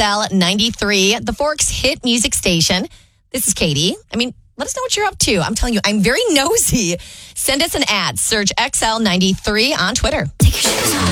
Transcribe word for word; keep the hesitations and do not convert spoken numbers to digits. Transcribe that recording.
L ninety-three, the Forks hit music station. This is Katie. I mean, let us know what you're up to. I'm telling you, I'm very nosy. Send us an ad. Search X L ninety-three on Twitter. Take your shoes off.